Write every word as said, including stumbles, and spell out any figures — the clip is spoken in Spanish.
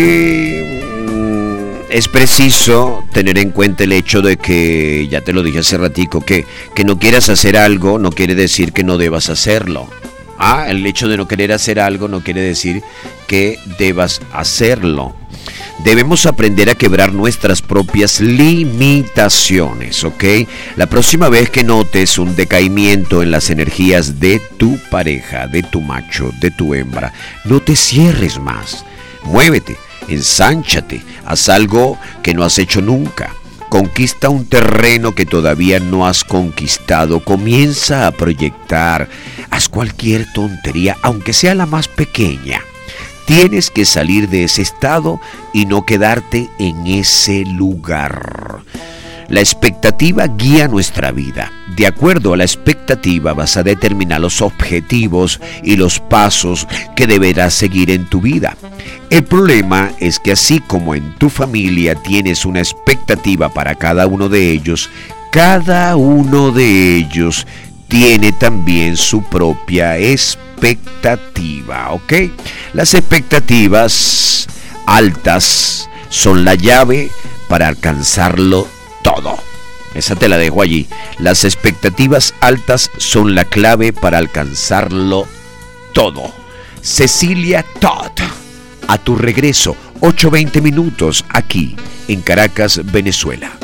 Es preciso tener en cuenta el hecho de que, ya te lo dije hace ratico, que, que no quieras hacer algo no quiere decir que no debas hacerlo. Ah, el hecho de no querer hacer algo no quiere decir que debas hacerlo. Debemos aprender a quebrar nuestras propias limitaciones, ¿ok? La próxima vez que notes un decaimiento en las energías de tu pareja, de tu macho, de tu hembra, no te cierres más. Muévete, ensánchate, haz algo que no has hecho nunca. Conquista un terreno que todavía no has conquistado. Comienza a proyectar. Haz cualquier tontería, aunque sea la más pequeña. Tienes que salir de ese estado y no quedarte en ese lugar. La expectativa guía nuestra vida. De acuerdo a la expectativa vas a determinar los objetivos y los pasos que deberás seguir en tu vida. El problema es que así como en tu familia tienes una expectativa para cada uno de ellos, cada uno de ellos tiene también su propia expectativa, ¿ok? Las expectativas altas son la llave para alcanzarlo todo. Esa te la dejo allí. Las expectativas altas son la clave para alcanzarlo todo. Cecilia Todd, a tu regreso, ocho veinte minutos aquí en Caracas, Venezuela.